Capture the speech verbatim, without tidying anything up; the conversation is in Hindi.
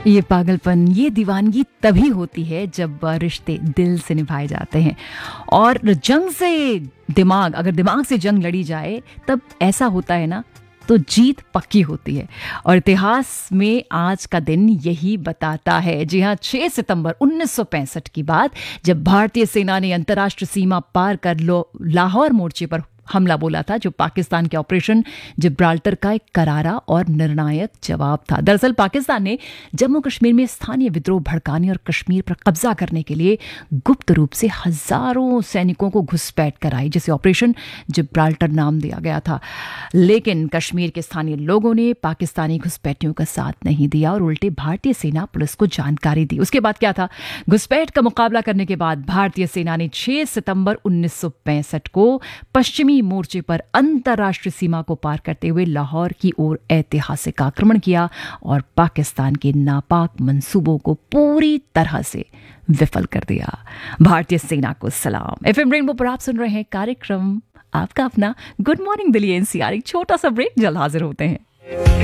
ये पागलपन, ये दीवानगी तभी होती है जब रिश्ते दिल से निभाए जाते हैं। और जंग से दिमाग, अगर दिमाग से जंग लड़ी जाए तब ऐसा होता है ना, तो जीत पक्की होती है। और इतिहास में आज का दिन यही बताता है। जी हाँ, छह सितंबर उन्नीस सौ पैंसठ की बात, जब भारतीय सेना ने अंतर्राष्ट्रीय सीमा पार कर लो लाहौर मोर्चे पर हमला बोला था, जो पाकिस्तान के ऑपरेशन जिब्राल्टर का एक करारा और निर्णायक जवाब था। दरअसल पाकिस्तान ने जम्मू कश्मीर में स्थानीय विद्रोह भड़काने और कश्मीर पर कब्जा करने के लिए गुप्त रूप से हजारों सैनिकों को घुसपैठ कराई, जिसे ऑपरेशन जिब्राल्टर नाम दिया गया था। लेकिन कश्मीर के स्थानीय लोगों ने पाकिस्तानी घुसपैठियों का साथ नहीं दिया और उल्टे भारतीय सेना पुलिस को जानकारी दी। उसके बाद क्या था, घुसपैठ का मुकाबला करने के बाद भारतीय सेना ने छह सितंबर उन्नीस सौ पैंसठ को पश्चिमी मोर्चे पर अंतर्राष्ट्रीय सीमा को पार करते हुए लाहौर की ओर ऐतिहासिक आक्रमण किया और पाकिस्तान के नापाक मंसूबों को पूरी तरह से विफल कर दिया। भारतीय सेना को सलाम। एफएम रेनबो पर आप सुन रहे हैं कार्यक्रम आपका अपना गुड मॉर्निंग दिल्ली एनसीआर। एक छोटा सा ब्रेक, जल्द हाजिर होते हैं।